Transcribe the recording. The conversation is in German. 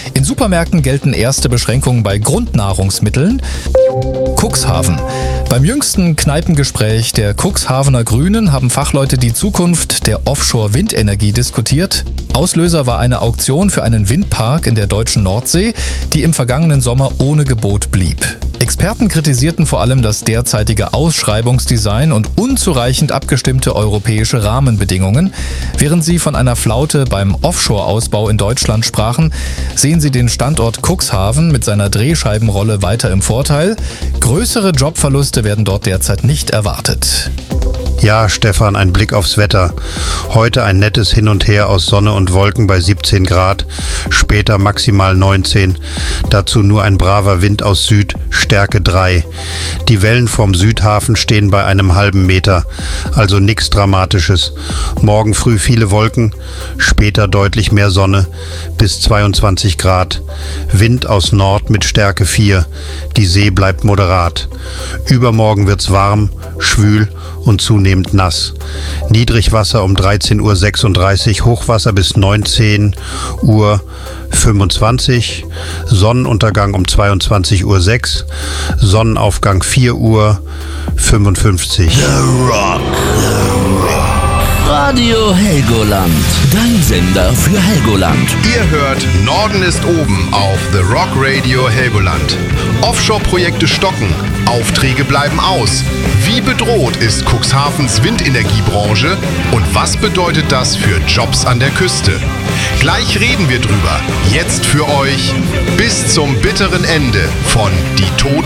In Supermärkten gelten erste Beschränkungen bei Grundnahrungsmitteln. Cuxhaven. Beim jüngsten Kneipengespräch der Cuxhavener Grünen haben Fachleute die Zukunft der Offshore-Windenergie diskutiert. Auslöser war eine Auktion für einen Windpark in der deutschen Nordsee, die im vergangenen Sommer ohne Gebot blieb. Experten kritisierten vor allem das derzeitige Ausschreibungsdesign und unzureichend abgestimmte europäische Rahmenbedingungen. Während sie von einer Flaute beim Offshore-Ausbau in Deutschland sprachen, sehen sie den Standort Cuxhaven mit seiner Drehscheibenrolle weiter im Vorteil. Größere Jobverluste werden dort derzeit nicht erwartet. Ja, Stefan, ein Blick aufs Wetter. Heute ein nettes Hin und Her aus Sonne und Wolken bei 17 Grad, später maximal 19. Dazu nur ein braver Wind aus Süd, Stärke 3. Die Wellen vom Südhafen stehen bei einem halben Meter, also nichts Dramatisches. Morgen früh viele Wolken, später deutlich mehr Sonne, bis 22 Grad. Wind aus Nord mit Stärke 4. Die See bleibt moderat. Übermorgen wird's warm, schwül und zunehmend nass. Niedrigwasser um 13:36 Uhr, Hochwasser bis 19:25 Uhr, Sonnenuntergang um 22:06 Uhr, Sonnenaufgang 4:55 Uhr. The Rock. Radio Helgoland, dein Sender für Helgoland. Ihr hört Norden ist oben auf The Rock Radio Helgoland. Offshore-Projekte stocken, Aufträge bleiben aus. Wie bedroht ist Cuxhavens Windenergiebranche und was bedeutet das für Jobs an der Küste? Gleich reden wir drüber. Jetzt für euch bis zum bitteren Ende von Die Toten